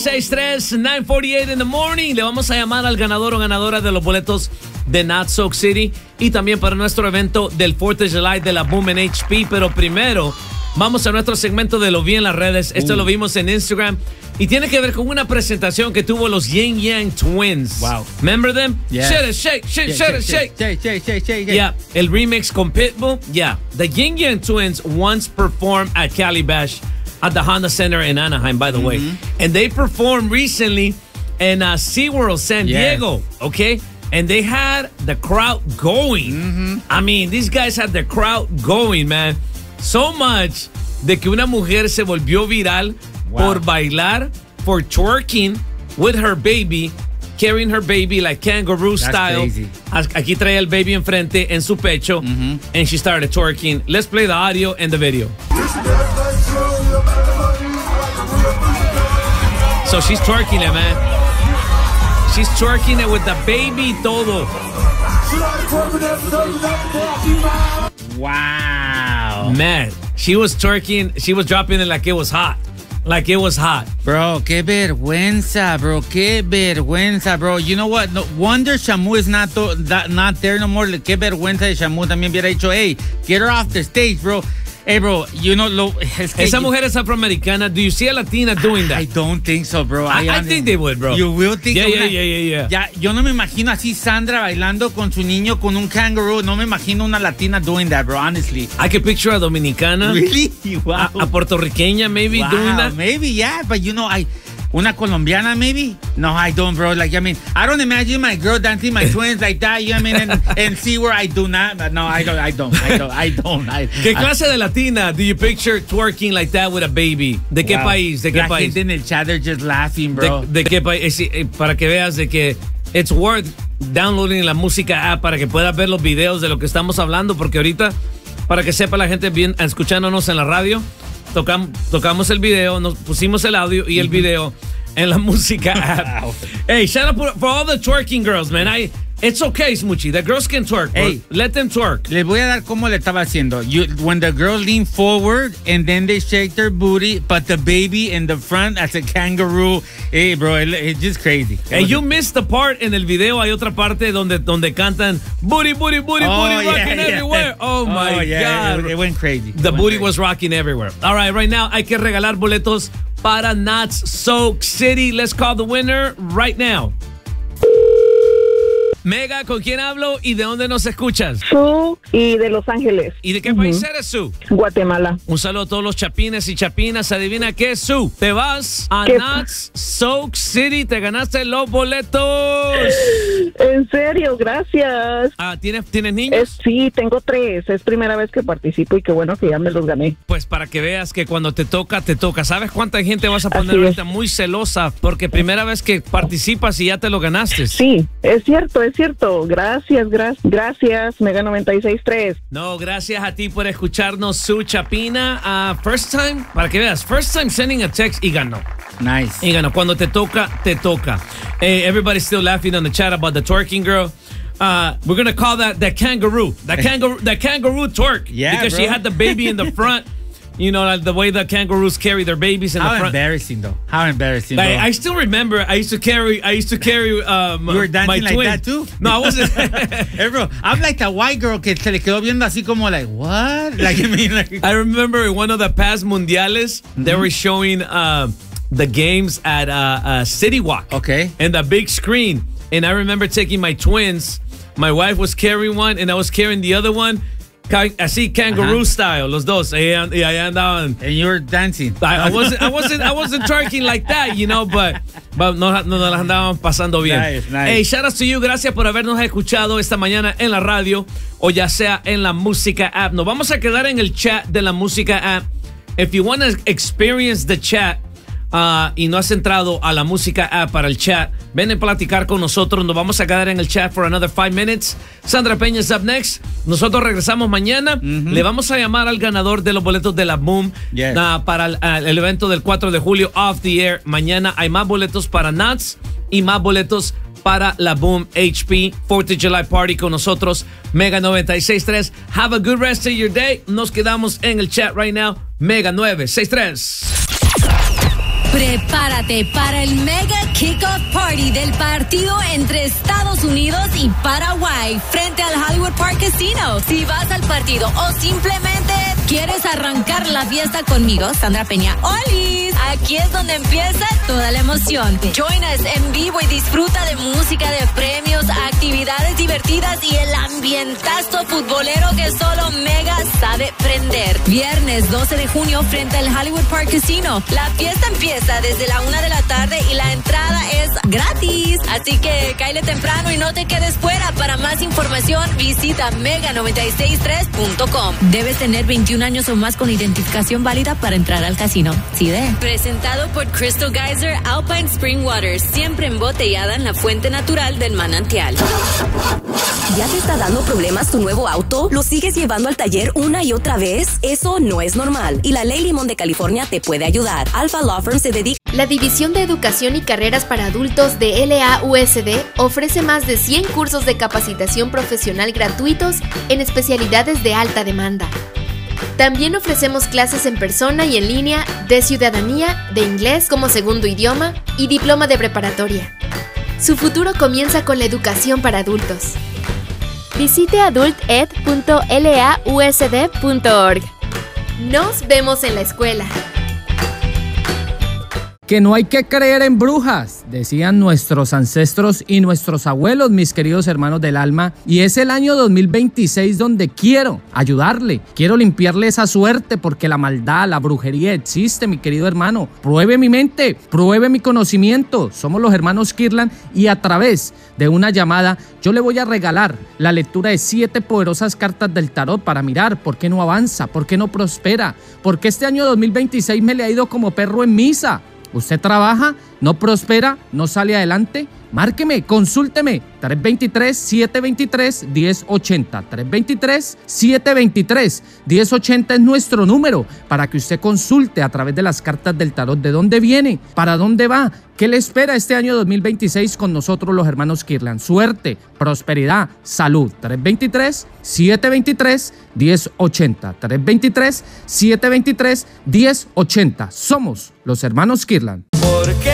96.3, 9:48 in the morning. Le vamos a llamar al ganador o ganadora de los boletos de Not Soak City y también para nuestro evento del 4th of July de la Boom en HP. Pero primero, vamos a nuestro segmento de Lo Vi en las redes. Esto lo vimos en Instagram y tiene que ver con una presentación que tuvo los Yin Yang Twins. Wow. Remember them? Yeah. Shake. Yeah, el remix con Pitbull. Yeah, the Yin Yang Twins once performed at Cali Bash at the Honda Center in Anaheim, by the way. And they performed recently in SeaWorld San Diego, okay? And they had the crowd going. I mean, these guys had the crowd going, man. So much de que una mujer se volvió viral por bailar, for twerking with her baby, carrying her baby like kangaroo style. Crazy. Aquí trae el baby enfrente en su pecho, and she started twerking. Let's play the audio and the video. So she's twerking it, man. She's twerking it with the baby todo. Wow. Man, she was twerking. She was dropping it like it was hot. Like it was hot. Bro, qué vergüenza, bro. Qué vergüenza, bro. You know what? No wonder Shamu is not there no more. Qué vergüenza de Shamu. También hubiera dicho, hey, get her off the stage, bro. Hey, bro, you know, esa mujer es afroamericana. Do you see a Latina doing that? I don't think so, bro. I think they would, bro. You will think so? Yeah. Ya, yo no me imagino así Sandra bailando con su niño con un kangaroo. No me imagino una Latina doing that, bro, honestly. I could picture a dominicana. Really? Wow. A puertorriqueña maybe doing that. Maybe, yeah. But, you know, una colombiana, maybe? No, I don't, bro. Like, I mean, I don't imagine my girl dancing my twins like that. You know what I mean? And see where I do not. No, I don't. ¿Qué clase de Latina do you picture twerking like that with a baby? ¿De qué país? ¿De qué La país? gente en el chat, they're just laughing, bro. ¿De qué país? Para que veas de que it's worth downloading la música app para que puedas ver los videos de lo que estamos hablando, porque ahorita, para que sepa la gente bien escuchándonos en la radio, tocamos el video, nos pusimos el audio y el video en la música app. Hey, shout out for all the twerking girls, man. It's okay, Smoochie. The girls can twerk. Hey, let them twerk. Les voy a dar cómo le estaba haciendo. When the girls lean forward and then they shake their booty, but the baby in the front as a kangaroo. Hey, bro, it's just crazy. Hey, you missed the part en el video. Hay otra parte donde cantan booty, rocking everywhere. Oh, my God. It went crazy. The booty was rocking everywhere. All right now hay que regalar boletos para Not Soak City. Let's call the winner right now. Mega, ¿con quién hablo y de dónde nos escuchas? Sue y de Los Ángeles. ¿Y de qué país eres, Sue? Guatemala. Un saludo a todos los chapines y chapinas. Adivina qué, Sue. Te vas a Not Soak City. Te ganaste los boletos. En serio, gracias. ¿Tienes niños? Sí, tengo 3. Es primera vez que participo y qué bueno que ya me los gané. Pues para que veas que cuando te toca, te toca. ¿Sabes cuánta gente vas a poner ahorita muy celosa? Porque primera vez que participas y ya te lo ganaste. Sí, es cierto. Gracias, Mega 96.3. No, gracias a ti por escucharnos, Su Chapina. First time, para que veas, first time sending a text y ganó. Nice. Y ganó. Cuando te toca, te toca. Everybody's still laughing on the chat about the twerking girl. We're going to call that kangaroo. That kangaroo twerk. Yeah, because bro. she had the baby in the front. You know, like the way the kangaroos carry their babies in the front. How embarrassing, though. How embarrassing, bro. I still remember I used to carry you were dancing my like twin. that, too? No, I wasn't. Hey, bro, I'm like that white girl que se le quedó viendo así como like, what? Like, I mean, like... I remember in one of the past mundiales, they were showing the games at City Walk. Okay. And the big screen. And I remember taking my twins. My wife was carrying one, and I was carrying the other one. Así kangaroo style, los dos. Y allá andaban. And you were dancing. I wasn't twerking like that, you know, but nos las andaban pasando bien. Nice. Hey, shout out to you. Gracias por habernos escuchado esta mañana en la radio o ya sea en la música app. Nos vamos a quedar en el chat de la música app. If you want to experience the chat y no has entrado a la música app para el chat, ven a platicar con nosotros. Nos vamos a quedar en el chat for another 5 minutes. Sandra Peña is up next. Nosotros regresamos mañana. Le vamos a llamar al ganador de los boletos de la Boom para el evento del 4 de julio Off the Air. Mañana hay más boletos para Nuts y más boletos para la Boom HP 4th of July Party con nosotros. Mega 96.3. Have a good rest of your day. Nos quedamos en el chat right now. Mega 963. Prepárate para el Mega Kickoff Party del partido entre Estados Unidos y Paraguay frente al Hollywood Park Casino. Si vas al partido o simplemente quieres arrancar la fiesta conmigo, Sandra Peña, ¡olis! Aquí es donde empieza toda la emoción. Join us en vivo y disfruta de música, de premios, actividades divertidas y el ambientazo futbolero que solo Mega sabe prender. Viernes 12 de junio frente al Hollywood Park Casino. La fiesta empieza desde la 1 de la tarde y la entrada es gratis. Así que cáele temprano y no te quedes fuera. Para más información visita mega963.com. Debes tener 21 años o más con identificación válida para entrar al casino. ¿Sí de? Presentado por Crystal Geyser Alpine Spring Water, siempre embotellada en la fuente natural del manantial. ¿Ya te está dando problemas tu nuevo auto? ¿Lo sigues llevando al taller una y otra vez? Eso no es normal y la Ley Limón de California te puede ayudar. Alpha Law Firm se dedica... La División de Educación y Carreras para Adultos de LAUSD ofrece más de 100 cursos de capacitación profesional gratuitos en especialidades de alta demanda. También ofrecemos clases en persona y en línea de ciudadanía, de inglés como segundo idioma y diploma de preparatoria. Su futuro comienza con la educación para adultos. Visite adulted.lausd.org. Nos vemos en la escuela. Que no hay que creer en brujas, decían nuestros ancestros y nuestros abuelos, mis queridos hermanos del alma. Y es el año 2026 donde quiero ayudarle, quiero limpiarle esa suerte porque la maldad, la brujería existe, mi querido hermano. Pruebe mi mente, pruebe mi conocimiento. Somos los hermanos Kirtland y a través de una llamada yo le voy a regalar la lectura de 7 poderosas cartas del tarot para mirar por qué no avanza, por qué no prospera, porque este año 2026 me le ha ido como perro en misa. ¿Usted trabaja, no prospera, no sale adelante? Márqueme, consúlteme, 323-723-1080. 323-723-1080 es nuestro número para que usted consulte a través de las cartas del tarot de dónde viene, para dónde va, qué le espera este año 2026 con nosotros los hermanos Kirtland. Suerte, prosperidad, salud. 323-723-1080. 323-723-1080. Somos los hermanos Kirtland.